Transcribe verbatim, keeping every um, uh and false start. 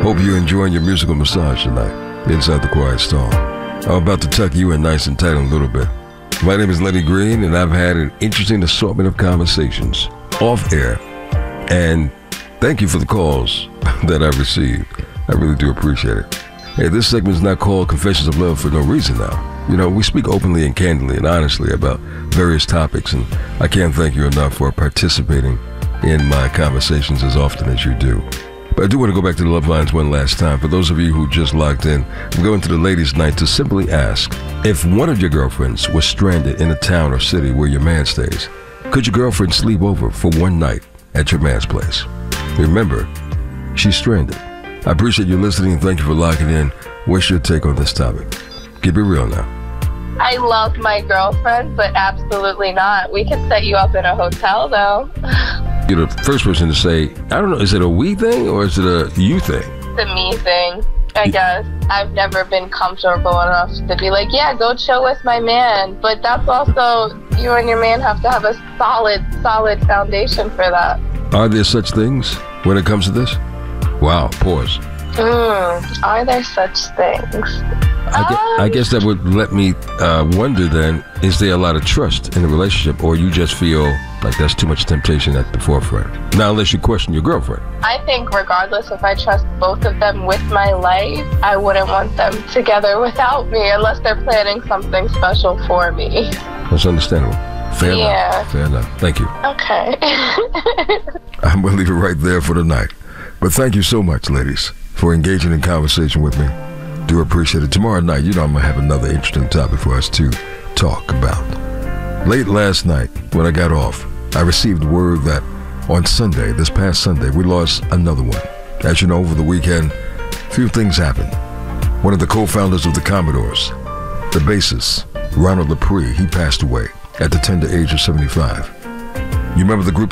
Hope you're enjoying your musical massage tonight inside the Quiet Storm. I'm about to tuck you in nice and tight in a little bit. My name is Lenny Green, and I've had an interesting assortment of conversations off air. And thank you for the calls that I've received. I really do appreciate it. Hey, this segment is not called Confessions of Love for no reason now. You know, we speak openly and candidly and honestly about various topics, and I can't thank you enough for participating in my conversations as often as you do. But I do want to go back to the love lines one last time. For those of you who just logged in, I'm going to the ladies' night to simply ask, if one of your girlfriends was stranded in a town or city where your man stays, could your girlfriend sleep over for one night at your man's place? Remember, she's stranded. I appreciate you listening and thank you for locking in. What's your take on this topic? Keep it real now. I love my girlfriend, but absolutely not. We could set you up in a hotel, though. You're the first person to say, I don't know, is it a we thing or is it a you thing? It's a me thing, I guess. I've never been comfortable enough to be like, yeah, go chill with my man. But that's also, you and your man have to have a solid, solid foundation for that. Are there such things when it comes to this? Wow, pause. Mm, are there such things? I, guess, um, I guess that would let me uh, wonder then, is there a lot of trust in the relationship, or you just feel like that's too much temptation at the forefront? Now, unless you question your girlfriend. I think regardless if I trust both of them with my life, I wouldn't want them together without me unless they're planning something special for me. That's understandable. Fair yeah. enough. Fair enough. Thank you. Okay. I'm going to leave it right there for tonight. But thank you so much, ladies, for engaging in conversation with me. Do appreciate it. Tomorrow night, you know I'm going to have another interesting topic for us to talk about. Late last night, when I got off, I received word that on Sunday, this past Sunday, we lost another one. As you know, over the weekend, a few things happened. One of the co-founders of the Commodores, the bassist, Ronald Lepre, he passed away at the tender age of seventy-five. You remember the group